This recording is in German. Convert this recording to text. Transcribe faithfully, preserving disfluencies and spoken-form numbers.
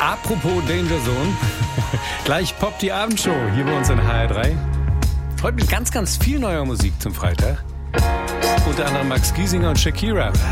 Apropos Danger Zone, gleich poppt die Abendshow hier bei uns in H R drei. Heute mit ganz, ganz viel neuer Musik zum Freitag. Unter anderem Max Giesinger und Shakira.